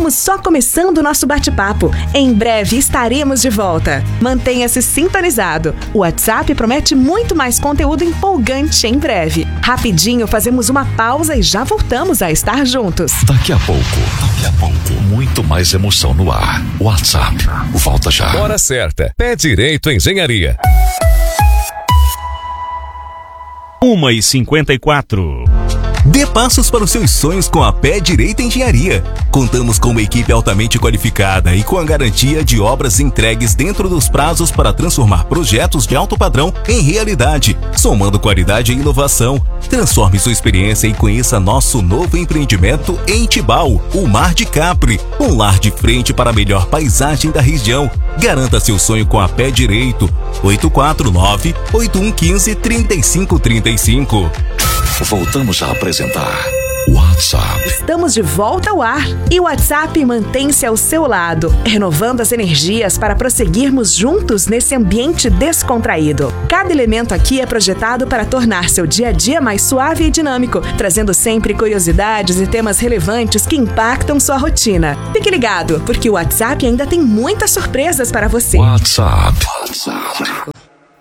estamos só começando o nosso bate-papo. Em breve estaremos de volta. Mantenha-se sintonizado. O WhatsApp promete muito mais conteúdo empolgante em breve. Rapidinho fazemos uma pausa e já voltamos a estar juntos. Daqui a pouco, muito mais emoção no ar. WhatsApp, volta já. Hora certa. Pé Direito Engenharia. 1h54. Dê passos para os seus sonhos com a Pé Direito Engenharia. Contamos com uma equipe altamente qualificada e com a garantia de obras entregues dentro dos prazos para transformar projetos de alto padrão em realidade, somando qualidade e inovação. Transforme sua experiência e conheça nosso novo empreendimento em Tibau, o Mar de Capri, um lar de frente para a melhor paisagem da região. Garanta seu sonho com a Pé Direito. 849-8115-3535. Voltamos a apresentar WhatsApp. Estamos de volta ao ar e o WhatsApp mantém-se ao seu lado, renovando as energias para prosseguirmos juntos nesse ambiente descontraído. Cada elemento aqui é projetado para tornar seu dia a dia mais suave e dinâmico, trazendo sempre curiosidades e temas relevantes que impactam sua rotina. Fique ligado, porque o WhatsApp ainda tem muitas surpresas para você. WhatsApp.